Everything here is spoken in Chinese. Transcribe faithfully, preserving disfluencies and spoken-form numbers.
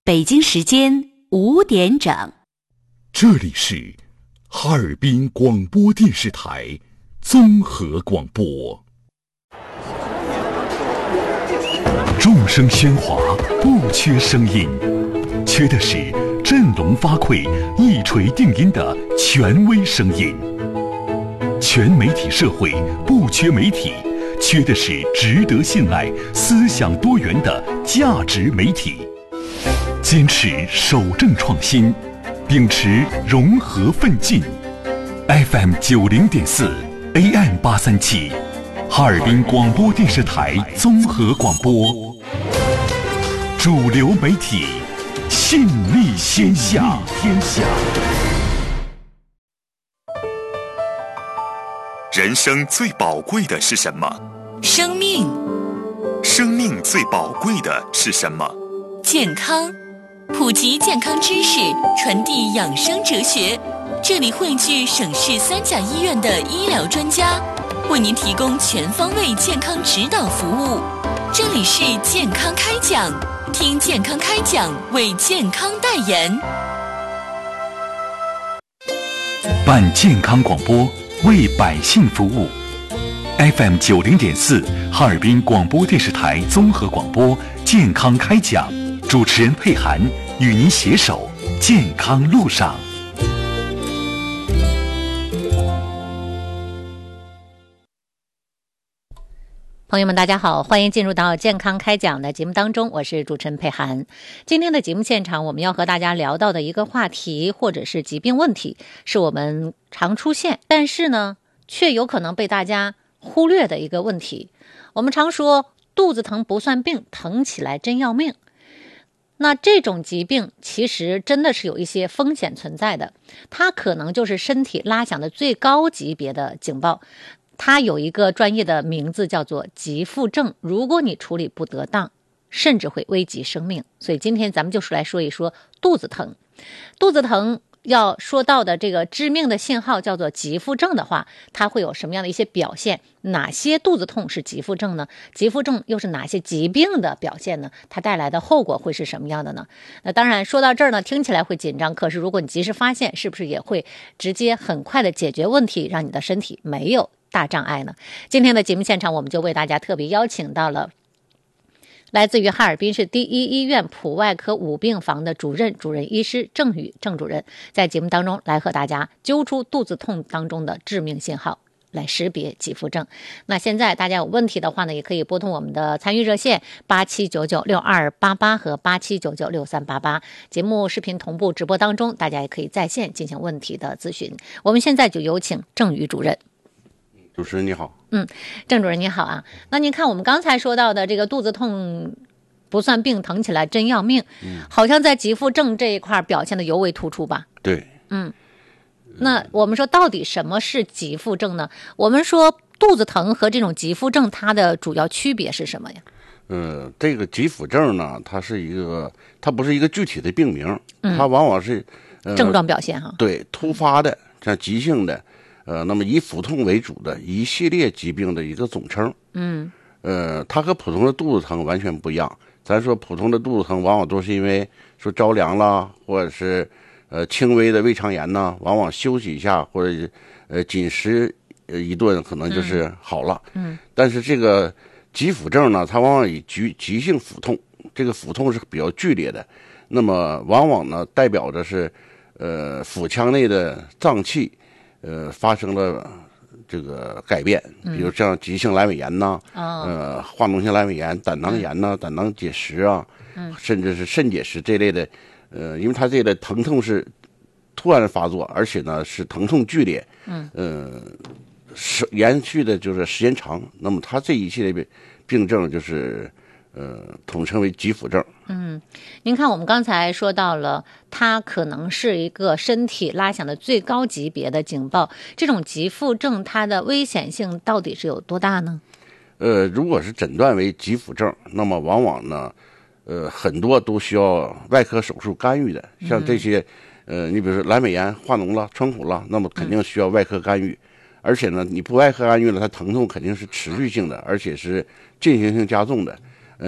北京时间五点整。 这里是哈尔滨广播电视台综合广播。众声喧哗，不缺声音，缺的是振聋发聩、一锤定音的权威声音。全媒体社会不缺媒体，缺的是值得信赖、思想多元的价值媒体。坚持守正创新，秉持融合奋进。F M 九零点四 A M 八三七，哈尔滨广播电视台综合广播，主流媒体，信力天下。天下。 人生最宝贵的是什么？ 生命。 生命最宝贵的是什么？ 健康。普及健康知识，传递养生哲学。这里汇聚省市三甲医院的医疗专家，为您提供全方位健康指导服务。这里是健康开讲，听健康开讲，为健康代言。 办健康广播，为百姓服务。F M 九零点四，哈尔滨广播电视台综合广播健康开讲。主持人佩涵与您携手健康路上。 朋友们大家好，欢迎进入到健康开讲的节目当中，我是主持人佩涵。今天的节目现场，我们要和大家聊到的一个话题或者是疾病问题，是我们常出现但是呢却有可能被大家忽略的一个问题。我们常说肚子疼不算病，疼起来真要命。那这种疾病其实真的是有一些风险存在的，它可能就是身体拉响的最高级别的警报，它有一个专业的名字叫做急腹症，如果你处理不得当，甚至会危及生命。所以今天咱们就是来说一说肚子疼。肚子疼要说到的这个致命的信号叫做急腹症的话，它会有什么样的一些表现？哪些肚子痛是急腹症呢？急腹症又是哪些疾病的表现呢？它带来的后果会是什么样的呢？那当然说到这儿呢，听起来会紧张，可是如果你及时发现，是不是也会直接很快的解决问题，让你的身体没有大障碍呢？今天的节目现场，我们就为大家特别邀请到了来自于哈尔滨市第一医院普外科五病房的主任主任医师郑宇郑主任，在节目当中来和大家揪出肚子痛当中的致命信号，来识别急腹症。那现在大家有问题的话呢，也可以拨通我们的参与热线八七九九六二八八和八七九九六三八八。节目视频同步直播当中，大家也可以在线进行问题的咨询。我们现在就有请郑宇主任。 主持人你好。 嗯，郑主任你好啊。那您看我们刚才说到的这个肚子痛不算病，疼起来真要命，嗯，好像在急腹症这一块表现的尤为突出吧？ 对， 嗯。那我们说到底什么是急腹症呢？我们说肚子疼和这种急腹症它的主要区别是什么呀？ 呃，这个急腹症呢，它是一个，它不是一个具体的病名，嗯、它往往是、呃、 症状表现哈。 对，突发的，像急性的。呃，那么以腹痛为主的一系列疾病的一个总称。 嗯， 呃，它和普通的肚子疼完全不一样。咱说普通的肚子疼，往往都是因为说着凉了，或者是呃轻微的胃肠炎呢，往往休息一下或者呃紧食一顿，可能就是好了。 嗯， 但是这个急腹症呢，它往往以急急性腹痛，这个腹痛是比较剧烈的，那么往往呢代表着是呃腹腔内的脏器。呃，发生了这个改变，比如像急性阑尾炎呐、 嗯， 呃，化脓性阑尾炎、胆囊炎呐、嗯、胆囊结石啊， 嗯， 甚至是肾结石这类的，呃，因为它这类疼痛是突然发作，而且呢是疼痛剧烈， 嗯， 呃，是延续的就是时间长，那么它这一系列病病症就是。呃，统称为急腹症。 嗯，您看我们刚才说到了，它可能是一个身体拉响的最高级别的警报。这种急腹症它的危险性到底是有多大呢？ 呃，如果是诊断为急腹症，那么往往呢，呃，很多都需要外科手术干预的。像这些，嗯、呃，你比如说阑尾炎、化脓了、穿孔了，那么肯定需要外科干预。嗯、而且呢，你不外科干预了，它疼痛肯定是持续性的，而且是进行性加重的。